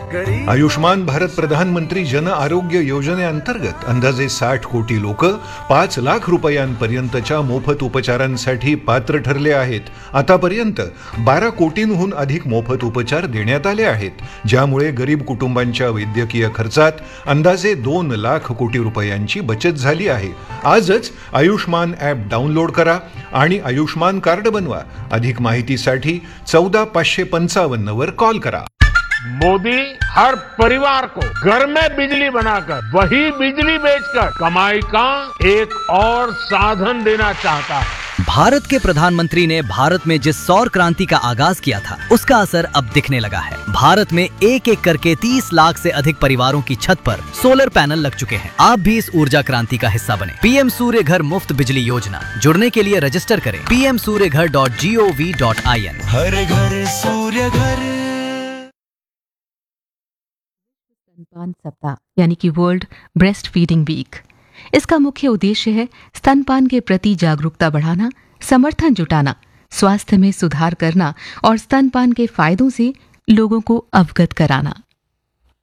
आयुष्मान भारत प्रधानमंत्री जन आरोग्य योजनेअंतर्गत अंदाजे 60 कोटी लोक 5 लाख रुपयांपर्यंतच्या मोफत उपचारांसाठी पात्र ठरले आहेत. आतापर्यंत 12 कोटींहून अधिक मोफत उपचार देण्यात आले आहेत, ज्यामुळे गरीब कुटुंबांच्या वैद्यकीय खर्चात अंदाजे 2 लाख कोटी रुपयांची बचत झाली आहे. आजच आयुष्मान ॲप डाउनलोड करा आणि आयुष्मान कार्ड बनवा. अधिक माहितीसाठी 14555 वर कॉल करा. मोदी हर परिवार को घर में बिजली बनाकर वही बिजली बेचकर कमाई का एक और साधन देना चाहता है. भारत के प्रधानमंत्री ने भारत में जिस सौर क्रांति का आगाज किया था, उसका असर अब दिखने लगा है. भारत में एक एक करके 30 लाख से अधिक परिवारों की छत पर सोलर पैनल लग चुके हैं. आप भी इस ऊर्जा क्रांति का हिस्सा बने. पीएम सूर्य घर मुफ्त बिजली योजना. जुड़ने के लिए रजिस्टर करें pmsuryaghar.gov.in. हर घर सूर्य घर. स्तनपान सप्ताह यानी कि वर्ल्ड ब्रेस्ट फीडिंग वीक. इसका मुख्य उद्देश्य है स्तनपान के प्रति जागरूकता बढ़ाना, समर्थन जुटाना, स्वास्थ्य में सुधार करना और स्तनपान के फायदों से लोगों को अवगत कराना.